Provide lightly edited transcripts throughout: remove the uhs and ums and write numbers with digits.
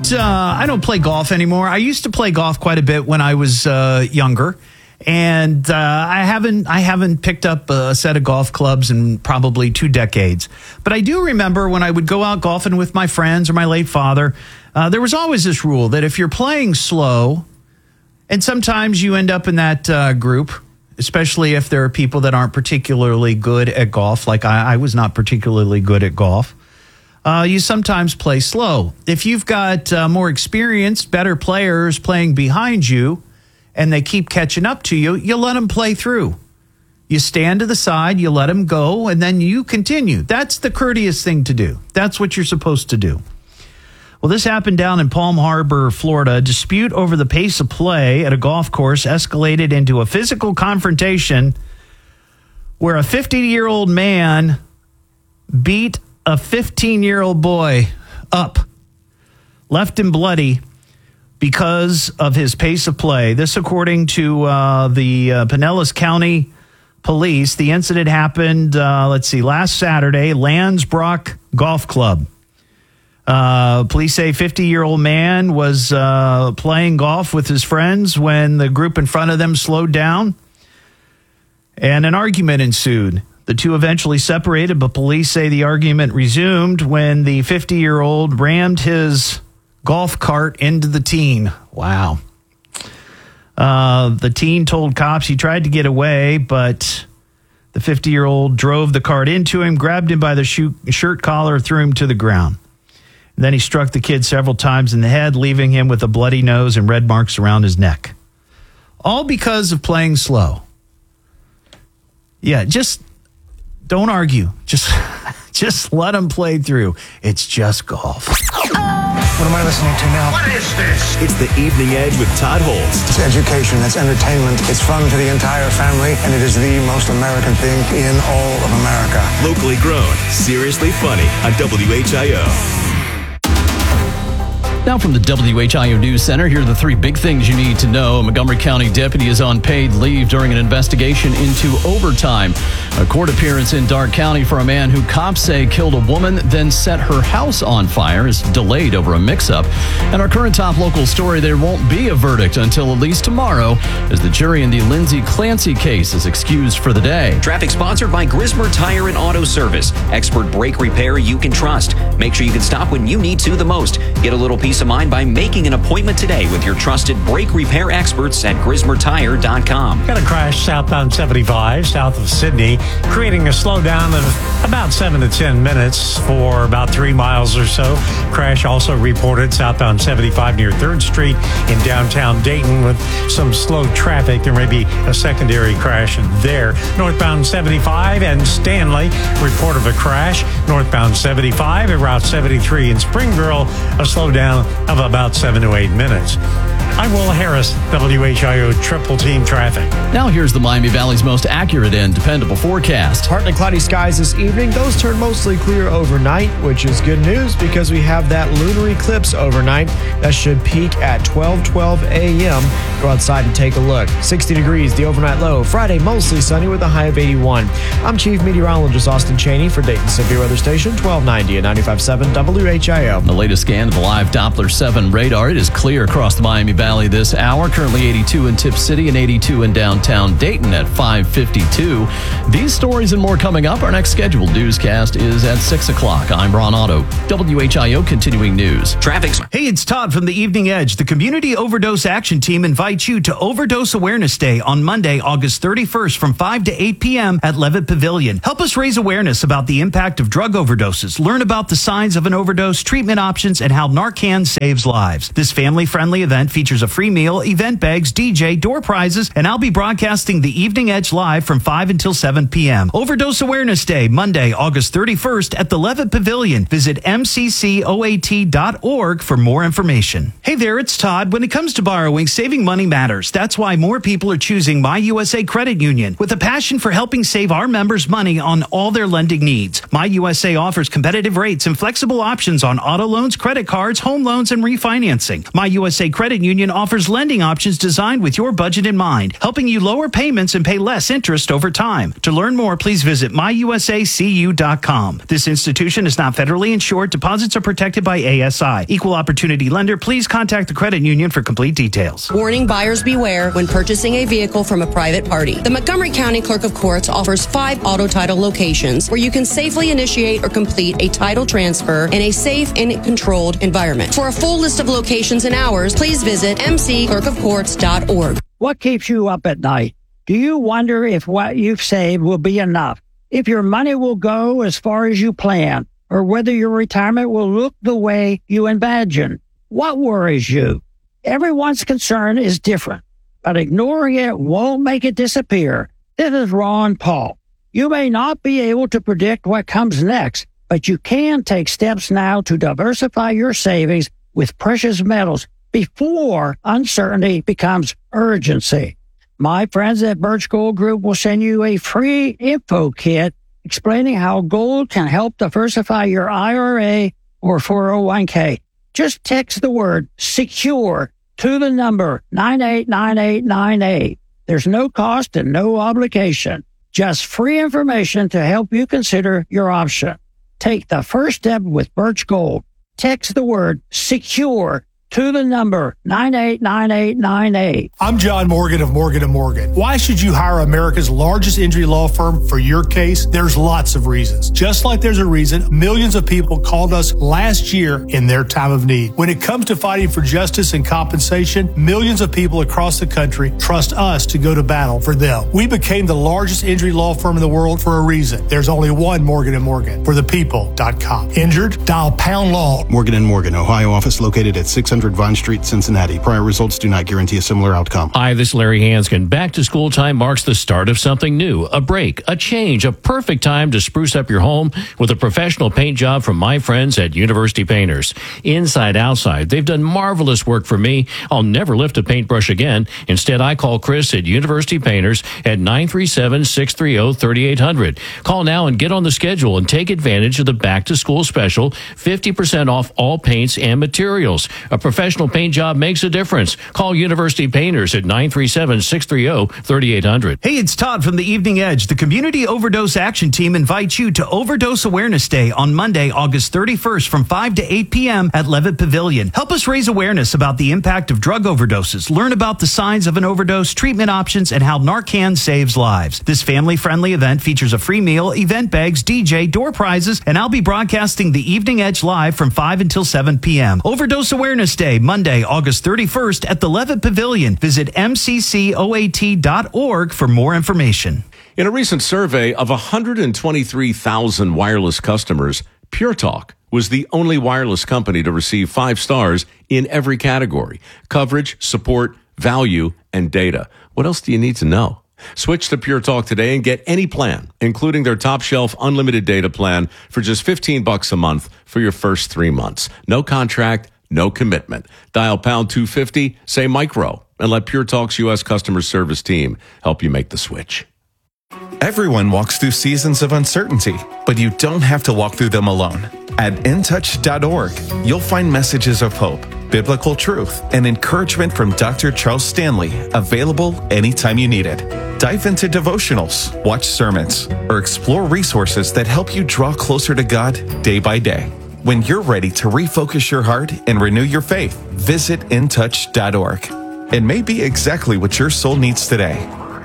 don't play golf anymore. I used to play golf quite a bit when I was younger, and I haven't picked up a set of golf clubs in probably 2 decades. But I do remember when I would go out golfing with my friends or my late father, there was always this rule that if you're playing slow, and sometimes you end up in that group, especially if there are people that aren't particularly good at golf, like I was not particularly good at golf. You sometimes play slow. If you've got more experienced, better players playing behind you and they keep catching up to you, you let them play through. You stand to the side, you let them go, and then you continue. That's the courteous thing to do. That's what you're supposed to do. Well, this happened down in Palm Harbor, Florida. A dispute over the pace of play at a golf course escalated into a physical confrontation where a 50-year-old man beat a 15-year-old boy up, left him bloody because of his pace of play. This, according to the Pinellas County Police. The incident happened, last Saturday, Landsbrook Golf Club. Police say 50-year-old man was playing golf with his friends when the group in front of them slowed down, and an argument ensued. The two eventually separated, but police say the argument resumed when the 50-year-old rammed his golf cart into the teen. Wow. The teen told cops he tried to get away, but the 50-year-old drove the cart into him, grabbed him by the shirt collar, threw him to the ground. Then he struck the kid several times in the head, leaving him with a bloody nose and red marks around his neck. All because of playing slow. Yeah, just don't argue. Just let them play through. It's just golf. What am I listening to now? What is this? It's the Evening Edge with Todd Holtz. It's education, it's entertainment, it's fun to the entire family, and it is the most American thing in all of America. Locally grown, seriously funny on WHIO. Now from the WHIO News Center, here are the 3 big things you need to know. A Montgomery County deputy is on paid leave during an investigation into overtime. A court appearance in Darke County for a man who cops say killed a woman, then set her house on fire is delayed over a mix-up. And our current top local story, there won't be a verdict until at least tomorrow, as the jury in the Lindsay Clancy case is excused for the day. Traffic sponsored by Grismer Tire and Auto Service. Expert brake repair you can trust. Make sure you can stop when you need to the most. Get a little peace of mind by making an appointment today with your trusted brake repair experts at GrismerTire.com. Got a crash southbound 75 south of Sydney, creating a slowdown of about 7 to 10 minutes for about 3 miles or so. Crash also reported southbound 75 near 3rd Street in downtown Dayton with some slow traffic. There may be a secondary crash there. Northbound 75 and Stanley, report of a crash. Northbound 75 at Route 73 in Springboro, a slowdown of about 7 to 8 minutes. I'm Will Harris, WHIO Triple Team Traffic. Now here's the Miami Valley's most accurate and dependable forecast. Partly cloudy skies this evening. Those turn mostly clear overnight, which is good news because we have that lunar eclipse overnight. That should peak at 12:12 a.m. Go outside and take a look. 60 degrees, the overnight low. Friday, mostly sunny with a high of 81. I'm Chief Meteorologist Austin Cheney for Dayton Severe Weather Station 1290 and 95.7 WHIO. The latest scan of the live Doppler 7 radar. It is clear across the Miami Valley this hour. Currently 82 in Tip City and 82 in downtown Dayton at 5:52. These stories and more coming up. Our next scheduled newscast is at 6 o'clock. I'm Ron Otto, WHIO Continuing News. Traffic's. Hey, it's Todd from the Evening Edge. The Community Overdose Action Team invites you to Overdose Awareness Day on Monday, August 31st from 5 to 8 p.m. at Levitt Pavilion. Help us raise awareness about the impact of drug overdoses. Learn about the signs of an overdose, treatment options, and how Narcan saves lives. This family-friendly event features a free meal, event bags, DJ, door prizes, and I'll be broadcasting the Evening Edge live from 5 until 7 p.m. Overdose Awareness Day, Monday, August 31st at the Levitt Pavilion. Visit mccoat.org for more information. Hey there, it's Todd. When it comes to borrowing, saving money matters. That's why more people are choosing My USA Credit Union with a passion for helping save our members money on all their lending needs. My USA offers competitive rates and flexible options on auto loans, credit cards, home loans, and refinancing. My USA Credit Union Union offers lending options designed with your budget in mind, helping you lower payments and pay less interest over time. To learn more, please visit myusacu.com. This institution is not federally insured. Deposits are protected by ASI. Equal opportunity lender. Please contact the credit union for complete details. Warning: buyers beware when purchasing a vehicle from a private party. The Montgomery County Clerk of Courts offers 5 auto title locations where you can safely initiate or complete a title transfer in a safe and controlled environment. For a full list of locations and hours, please visit mcclerkofcourts.org. What keeps you up at night? Do you wonder if what you've saved will be enough? If your money will go as far as you plan? Or whether your retirement will look the way you imagine? What worries you? Everyone's concern is different, but ignoring it won't make it disappear. This is Ron Paul. You may not be able to predict what comes next, but you can take steps now to diversify your savings with precious metals before uncertainty becomes urgency. My friends at Birch Gold Group will send you a free info kit explaining how gold can help diversify your IRA or 401k. Just text the word SECURE to the number 989898. There's no cost and no obligation. Just free information to help you consider your option. Take the first step with Birch Gold. Text the word SECURE to the number 989898. I'm John Morgan of Morgan & Morgan. Why should you hire America's largest injury law firm for your case? There's lots of reasons. Just like there's a reason millions of people called us last year in their time of need. When it comes to fighting for justice and compensation, millions of people across the country trust us to go to battle for them. We became the largest injury law firm in the world for a reason. There's only one Morgan & Morgan. For the people.com. Injured? Dial pound law. Morgan & Morgan, Ohio office located at 600 Vine Street, Cincinnati. Prior results do not guarantee a similar outcome. Hi, this is Larry Hanskin. Back to school time marks the start of something new, a break, a change, a perfect time to spruce up your home with a professional paint job from my friends at University Painters. Inside, outside, they've done marvelous work for me. I'll never lift a paintbrush again. Instead, I call Chris at University Painters at 937-630-3800. Call now and get on the schedule and take advantage of the back to school special, 50% off all paints and materials. A professional paint job makes a difference. Call University Painters at 937-630-3800. Hey, it's Todd from the Evening Edge. The Community Overdose Action Team invites you to Overdose Awareness Day on Monday, August 31st from 5 to 8 p.m. at Levitt Pavilion. Help us raise awareness about the impact of drug overdoses. Learn about the signs of an overdose, treatment options, and how Narcan saves lives. This family-friendly event features a free meal, event bags, DJ, door prizes, and I'll be broadcasting the Evening Edge live from 5 until 7 p.m. Overdose Awareness Day, Monday, August 31st at the Levitt Pavilion. Visit mccoat.org for more information. In a recent survey of 123,000 wireless customers, Pure Talk was the only wireless company to receive 5 stars in every category: coverage, support, value, and data. What else do you need to know? Switch to Pure Talk today and get any plan, including their top shelf unlimited data plan for just $15 a month for your first 3 months. No contract, no commitment. Dial pound 250, say micro, and let Pure Talk's U.S. customer service team help you make the switch. Everyone walks through seasons of uncertainty, but you don't have to walk through them alone. At intouch.org, you'll find messages of hope, biblical truth, and encouragement from Dr. Charles Stanley, available anytime you need it. Dive into devotionals, watch sermons, or explore resources that help you draw closer to God day by day. When you're ready to refocus your heart and renew your faith, visit intouch.org. It may be exactly what your soul needs today.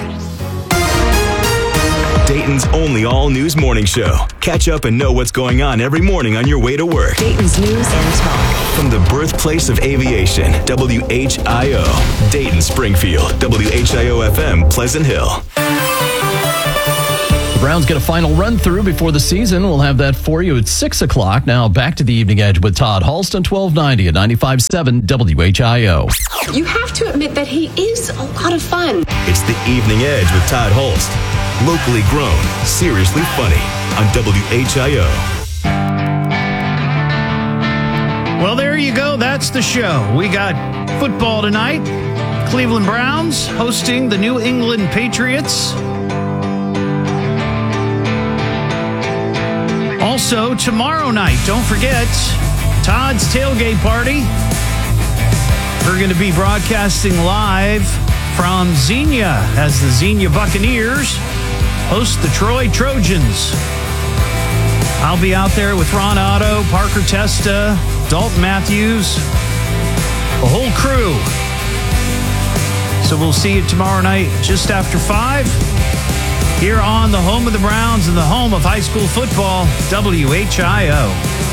Dayton's only all-news morning show. Catch up and know what's going on every morning on your way to work. Dayton's News and Talk. From the birthplace of aviation, WHIO. Dayton, Springfield, WHIO-FM, Pleasant Hill. The Browns get a final run-through before the season. We'll have that for you at 6 o'clock. Now back to the Evening Edge with Todd Halston, 1290 at 95.7 WHIO. You have to admit that he is a lot of fun. It's the Evening Edge with Todd Holst. Locally grown, seriously funny on WHIO. Well, there you go. That's the show. We got football tonight. Cleveland Browns hosting the New England Patriots. Also, tomorrow night, don't forget, Todd's tailgate party. We're going to be broadcasting live from Xenia as the Xenia Buccaneers host the Troy Trojans. I'll be out there with Ron Otto, Parker Testa, Dalton Matthews, the whole crew. So we'll see you tomorrow night just after 5 here on the home of the Browns and the home of high school football, WHIO.